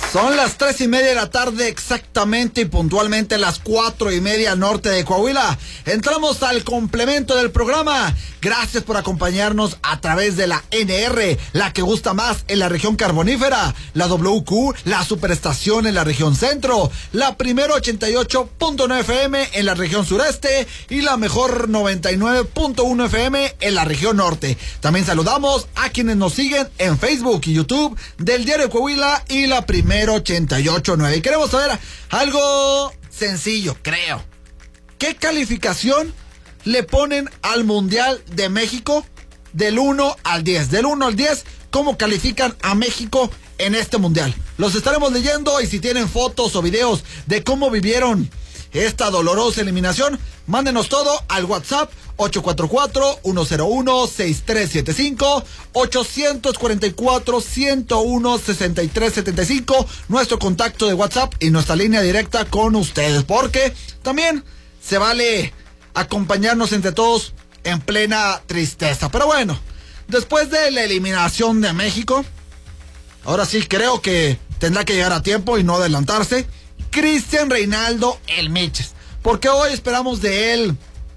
Son las 3:30 de la tarde exactamente y puntualmente las 4:30 norte de Coahuila. Entramos al complemento del programa. Gracias por acompañarnos a través de la NR, la que gusta más en la región carbonífera, la WQ, la superestación en la región centro, la primero 88.9 FM en la región sureste y la mejor 99.1 FM en la región norte. También saludamos a quienes nos siguen en Facebook y YouTube del Diario de Coahuila y la primero 88.9. Y queremos saber algo sencillo, creo. ¿Qué calificación le ponen al Mundial de México del 1 al 10? Del 1 al 10, ¿cómo califican a México en este Mundial? Los estaremos leyendo y si tienen fotos o videos de cómo vivieron esta dolorosa eliminación, mándenos todo al WhatsApp 844-101-6375, 844-101-6375, nuestro contacto de WhatsApp y nuestra línea directa con ustedes, porque también se vale acompañarnos entre todos en plena tristeza. Pero bueno, después de la eliminación de México, ahora sí creo que tendrá que llegar a tiempo y no adelantarse Cristian Reinaldo el Miches, porque hoy esperamos de él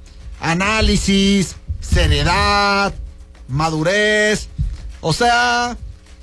análisis, seriedad, madurez. O sea,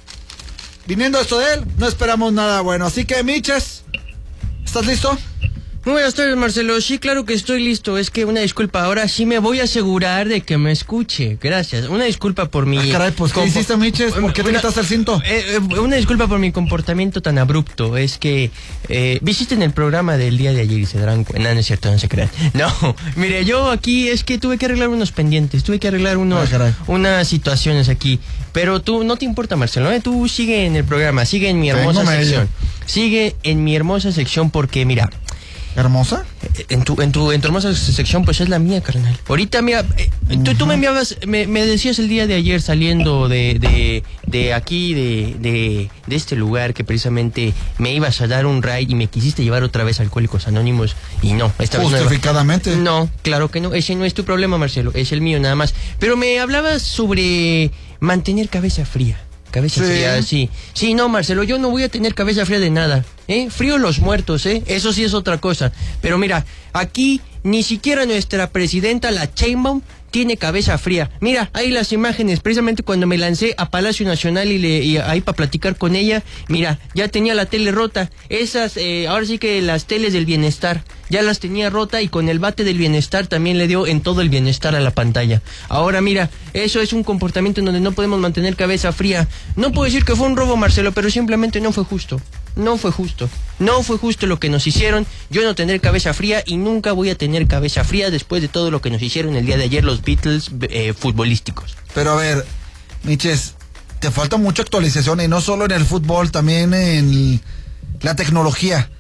viniendo esto de él, no esperamos nada bueno. Así que, Miches, ¿estás listo? Muy buenas tardes, Marcelo. Sí, claro que estoy listo. Es que una disculpa, ahora sí me voy a asegurar de que me escuche. Gracias. Una disculpa por mi... caray, pues, ¿qué hiciste, Miches? ¿Por qué te quitaste el cinto? Una disculpa por mi comportamiento tan abrupto. Es que visiten el programa del día de ayer y se darán cuenta. No es cierto, no se crean. No, mire, yo aquí es que tuve que arreglar unos pendientes. Tuve que arreglar unas situaciones aquí. Pero tú, no te importa, Marcelo, ¿eh? Tú sigue en el programa, sigue en mi hermosa sección. Sigue en mi hermosa sección porque, mira... ¿Hermosa? En tu hermosa sección, pues es la mía, carnal. Ahorita, mira, tú me enviabas, me decías el día de ayer saliendo de aquí, de este lugar, que precisamente me ibas a dar un ride y me quisiste llevar otra vez a Alcohólicos Anónimos, y no, esta vez ¿justificadamente? No, claro que no, ese no es tu problema, Marcelo, es el mío nada más. Pero me hablabas sobre mantener cabeza fría. Cabeza fría, sí. Sí, no, Marcelo, yo no voy a tener cabeza fría de nada. Frío los muertos, eso sí es otra cosa. Pero mira, aquí ni siquiera nuestra presidenta, la Sheinbaum, tiene cabeza fría. Mira, ahí las imágenes, precisamente cuando me lancé a Palacio Nacional y ahí para platicar con ella, mira, ya tenía la tele rota. Esas, ahora sí que las teles del bienestar, ya las tenía rota y con el bate del bienestar también le dio en todo el bienestar a la pantalla. Ahora mira, eso es un comportamiento en donde no podemos mantener cabeza fría. No puedo decir que fue un robo, Marcelo, pero simplemente no fue justo. No fue justo. No fue justo lo que nos hicieron. Yo no tendré cabeza fría y nunca voy a tener cabeza fría después de todo lo que nos hicieron el día de ayer los Beatles futbolísticos. Pero a ver, Miches, te falta mucha actualización y no solo en el fútbol, también en la tecnología.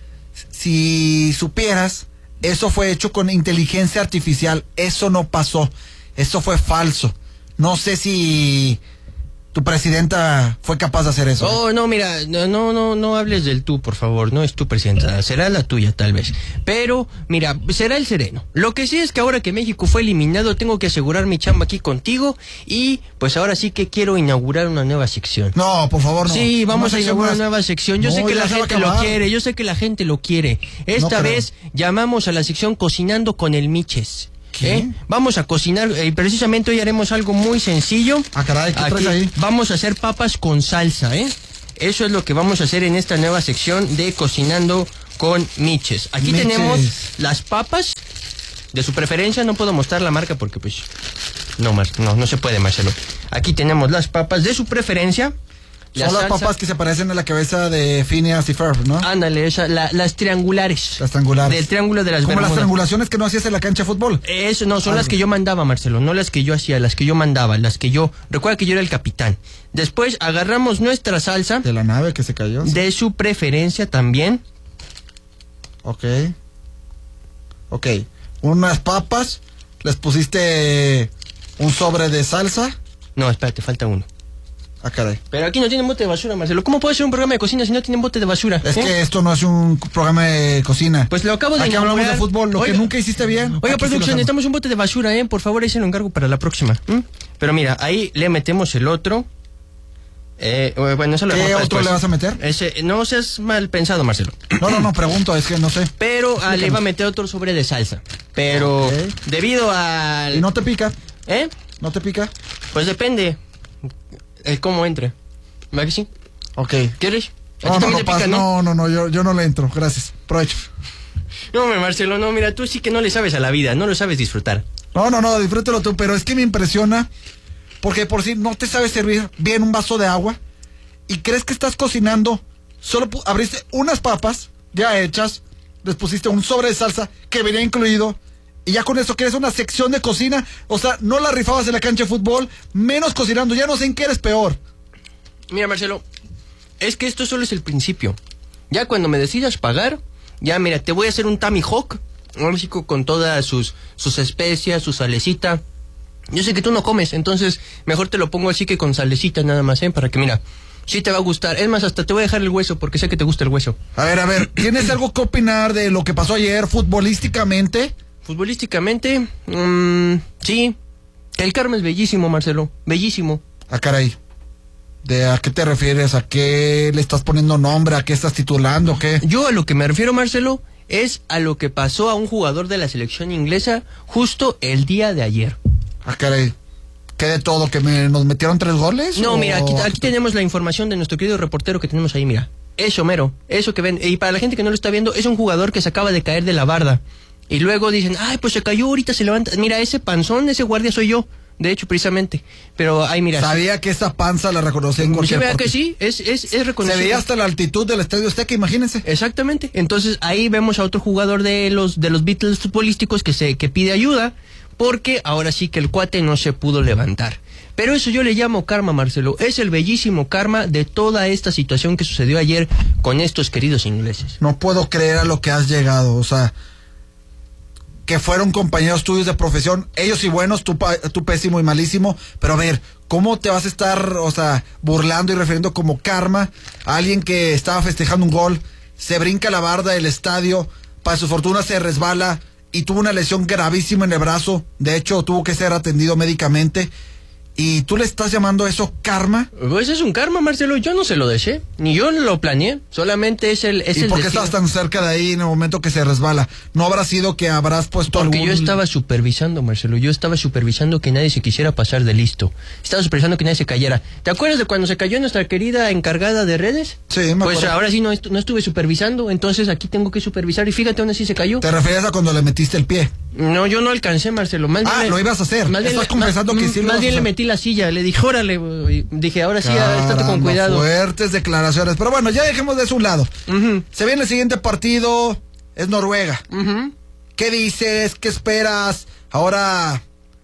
Si supieras, eso fue hecho con inteligencia artificial. Eso no pasó. Eso fue falso. No sé si tu presidenta fue capaz de hacer eso. Oh, no, mira, no hables del tú, por favor. No es tu presidenta, será la tuya tal vez. Pero, mira, será el sereno. Lo que sí es que ahora que México fue eliminado, tengo que asegurar mi chamba aquí contigo. Y pues ahora sí que quiero inaugurar una nueva sección. No, por favor, no. Sí, vamos a inaugurar una nueva sección. Yo sé que la gente lo quiere, Esta vez llamamos a la sección Cocinando con el Miches. Vamos a cocinar, precisamente hoy haremos algo muy sencillo. Ah, caray, ¿qué traes ahí? Vamos a hacer papas con salsa, Eso es lo que vamos a hacer en esta nueva sección de Cocinando con Miches. Aquí tenemos las papas de su preferencia, no puedo mostrar la marca porque pues no se puede, Marcelo. Aquí tenemos las papas de su preferencia. Son las papas que se parecen a la cabeza de Phineas y Ferb, ¿no? Ándale, las triangulares. Las triangulares. Del triángulo de las Bermudas. Como las triangulaciones que no hacías en la cancha de fútbol. Eso, no, son las que yo mandaba, Marcelo, no las que yo hacía, las que yo mandaba, recuerda que yo era el capitán. Después agarramos nuestra salsa. De la nave que se cayó. ¿Sí? De su preferencia también. Ok. Unas papas, les pusiste un sobre de salsa. No, espérate, falta uno. Ah, caray. Pero aquí no tienen bote de basura, Marcelo. ¿Cómo puede ser un programa de cocina si no tienen bote de basura? Es que esto no es un programa de cocina. Pues lo acabo de Aquí hablamos de fútbol, lo que nunca hiciste bien. Oiga, producción, necesitamos un bote de basura, Por favor, ahí se lo encargo para la próxima. Pero mira, ahí le metemos el otro. Bueno, eso lo ¿Qué otro después. le vas a meter? No seas mal pensado, Marcelo. No, pregunto, es que no sé. Pero le iba a meter otro sobre de salsa. Pero debido al... ¿Y no te pica? ¿No te pica? Pues depende. Cómo entre. ¿Va que sí? Ok. ¿Quieres? No, yo no le entro, gracias. Provecho. No, Marcelo, no, mira, tú sí que no le sabes a la vida, no lo sabes disfrutar. No, disfrútalo tú, pero es que me impresiona, porque por si no te sabes servir bien un vaso de agua, y crees que estás cocinando, solo abriste unas papas ya hechas, les pusiste un sobre de salsa que venía incluido, y ya con eso quieres una sección de cocina, o sea, no la rifabas en la cancha de fútbol, menos cocinando, ya no sé en qué eres peor. Mira, Marcelo, es que esto solo es el principio. Ya cuando me decidas pagar, ya mira, te voy a hacer un Tammy Hawk, México, con todas sus especias, su salecita. Yo sé que tú no comes, entonces mejor te lo pongo así que con salecita nada más, para que mira, sí te va a gustar. Es más, hasta te voy a dejar el hueso porque sé que te gusta el hueso. A ver, ¿tienes algo que opinar de lo que pasó ayer futbolísticamente? Futbolísticamente, sí. El Karma es bellísimo, Marcelo, bellísimo. Ah, caray. ¿A qué te refieres? ¿A qué le estás poniendo nombre? ¿A qué estás titulando? ¿Qué? Yo a lo que me refiero, Marcelo, es a lo que pasó a un jugador de la selección inglesa justo el día de ayer. Ah, caray. ¿Qué de todo? ¿Que nos metieron 3 goles? No, mira, aquí tenemos la información de nuestro querido reportero que tenemos ahí, mira. Eso, mero, eso que ven. Y para la gente que no lo está viendo, es un jugador que se acaba de caer de la barda. Y luego dicen, ay, pues se cayó, ahorita se levanta. Mira, ese panzón, ese guardia soy yo. De hecho, precisamente. Pero ahí mira. Sabía que esa panza la reconocí en cualquier parte. Que sí, es reconocido. Se veía hasta la altitud del Estadio Azteca, imagínense. Exactamente. Entonces ahí vemos a otro jugador de los Beatles futbolísticos que pide ayuda, porque ahora sí que el cuate no se pudo levantar. Pero eso yo le llamo karma, Marcelo. Es el bellísimo karma de toda esta situación que sucedió ayer con estos queridos ingleses. No puedo creer a lo que has llegado, o sea, que fueron compañeros tuyos de profesión, ellos y buenos, tú pésimo y malísimo, pero a ver, ¿cómo te vas a estar, o sea, burlando y refiriendo como karma a alguien que estaba festejando un gol, se brinca la barda del estadio, para su fortuna se resbala y tuvo una lesión gravísima en el brazo, de hecho tuvo que ser atendido médicamente? ¿Y tú le estás llamando eso karma? Pues es un karma, Marcelo, yo no se lo deseé, ni yo lo planeé, solamente es el ¿Y por qué estabas tan cerca de ahí en el momento que se resbala? ¿No habrá sido que habrás puesto Porque yo estaba supervisando, Marcelo, yo estaba supervisando que nadie se quisiera pasar de listo, estaba supervisando que nadie se cayera. ¿Te acuerdas de cuando se cayó nuestra querida encargada de redes? Sí, me acuerdo. Pues ahora sí no estuve supervisando, entonces aquí tengo que supervisar y fíjate aún así se cayó. ¿Te refieres a cuando le metiste el pie? No, yo no alcancé, Marcelo. Más bien lo ibas a hacer. Estás confesando que sí lo ibas a hacer. Más bien le metí la silla, le dije, órale, dije, ahora sí, estate con cuidado. Fuertes declaraciones, pero bueno, ya dejemos de eso a un lado. Se viene el siguiente partido, es Noruega. ¿Qué dices? ¿Qué esperas ahora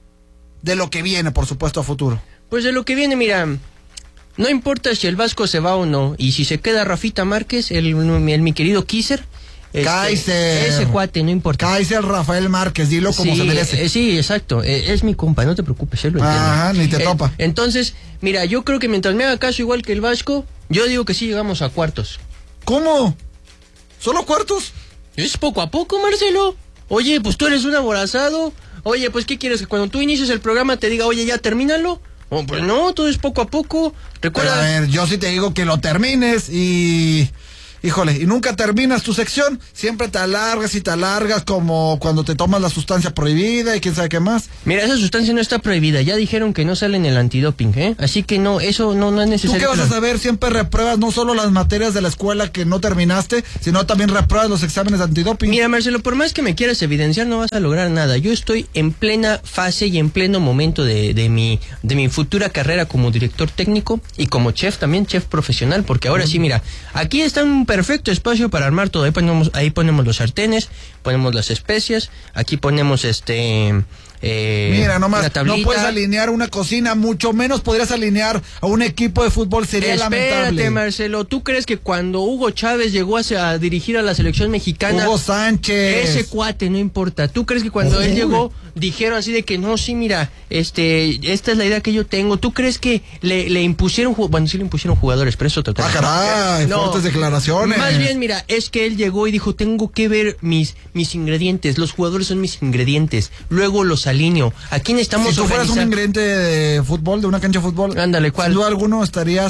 de lo que viene, por supuesto, a futuro? Pues de lo que viene, mira, no importa si el Vasco se va o no, y si se queda Rafita Márquez, mi querido Kisser, Kaiser. Ese cuate, no importa. Kaiser Rafael Márquez, dilo como se merece. Sí, exacto. Es mi compa, no te preocupes, él lo entiende. Ajá, ni te topa. Entonces, mira, yo creo que mientras me haga caso igual que el Vasco, yo digo que sí llegamos a cuartos. ¿Cómo? ¿Solo cuartos? Es poco a poco, Marcelo. Oye, pues tú eres un aborazado. Oye, pues ¿qué quieres? Que cuando tú inicies el programa te diga, oye, ya termínalo. Oh, pues no, todo es poco a poco. Recuerda. Pero a ver, yo sí te digo que lo termines y... Híjole, y nunca terminas tu sección, siempre te alargas y te alargas como cuando te tomas la sustancia prohibida y quién sabe qué más. Mira, esa sustancia no está prohibida, ya dijeron que no sale en el antidoping, Así que no, eso no es necesario. ¿Tú qué vas a saber? Siempre repruebas no solo las materias de la escuela que no terminaste, sino también repruebas los exámenes de antidoping. Mira, Marcelo, por más que me quieras evidenciar, no vas a lograr nada. Yo estoy en plena fase y en pleno momento de mi futura carrera como director técnico y como chef también, chef profesional, porque ahora sí, mira, aquí está un perfecto espacio para armar todo. Ahí ponemos los sartenes, ponemos las especias, aquí ponemos mira, nomás, no puedes alinear una cocina, mucho menos podrías alinear a un equipo de fútbol, sería lamentable. Espérate, Marcelo, ¿tú crees que cuando Hugo Chávez llegó a dirigir a la selección mexicana, Hugo Sánchez, ese cuate, no importa, ¿tú crees que cuando él llegó dijeron así de que no, sí, mira, esta es la idea que yo tengo? ¿Tú crees que le impusieron, bueno, sí le impusieron jugadores, pero eso total. Caray, fuertes declaraciones. Más bien, mira, es que él llegó y dijo, tengo que ver mis ingredientes, los jugadores son mis ingredientes, luego los alineo. Aquí necesitamos Si tú fueras un ingrediente de fútbol, de una cancha de fútbol, ándale, ¿cuál? sin duda alguno estarías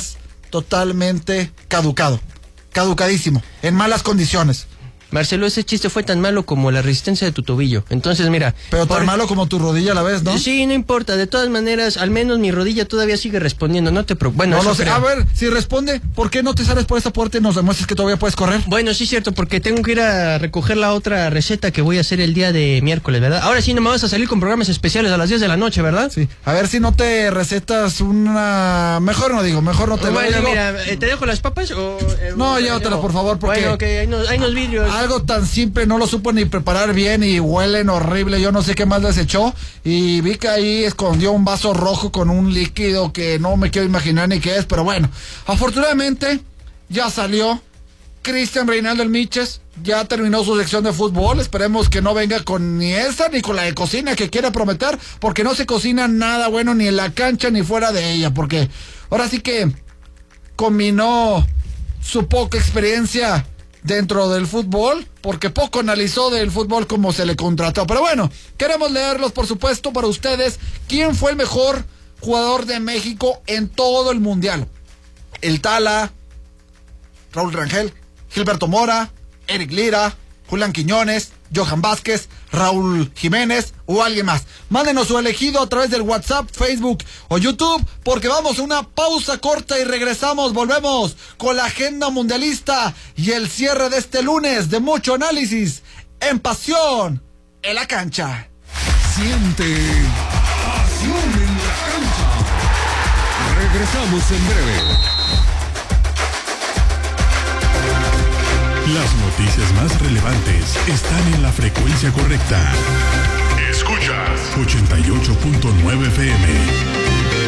totalmente caducadísimo, en malas condiciones. Marcelo, ese chiste fue tan malo como la resistencia de tu tobillo. Entonces, mira... Pero tan malo como tu rodilla a la vez, ¿no? Sí, no importa. De todas maneras, al menos mi rodilla todavía sigue respondiendo. No te preocupes. Bueno, no lo sé. A ver, si responde, ¿por qué no te sales por esa puerta y nos demuestras que todavía puedes correr? Bueno, sí es cierto, porque tengo que ir a recoger la otra receta que voy a hacer el día de miércoles, ¿verdad? Ahora sí no me vas a salir con programas especiales a las 10 de la noche, ¿verdad? Sí. A ver si no te recetas una... Mejor no te lo digo. Bueno, mira, ¿te dejo las papas o...? No, llévatela, por favor, porque... Bueno, ok, hay unos vidrios. Algo tan simple no lo supo ni preparar bien y huelen horrible. Yo no sé qué más les echó. Y vi que ahí escondió un vaso rojo con un líquido que no me quiero imaginar ni qué es. Pero bueno, afortunadamente ya salió Cristian Reinaldo El Miches. Ya terminó su sección de fútbol. Esperemos que no venga con ni esa ni con la de cocina que quiera prometer, porque no se cocina nada bueno ni en la cancha ni fuera de ella. Porque ahora sí que combinó su poca experiencia dentro del fútbol, porque poco analizó del fútbol como se le contrató. Pero bueno, queremos leerlos, por supuesto, para ustedes. ¿Quién fue el mejor jugador de México en todo el mundial? El Tala, Raúl Rangel, Gilberto Mora, Eric Lira, Julián Quiñones, Johan Vázquez, Raúl Jiménez o alguien más. Mándenos su elegido a través del WhatsApp, Facebook o YouTube, porque vamos a una pausa corta y regresamos. Volvemos con la agenda mundialista y el cierre de este lunes de mucho análisis en Pasión en la Cancha. Siente pasión en la cancha. Regresamos en breve. Las noticias más relevantes están en la frecuencia correcta. Escuchas 88.9 FM.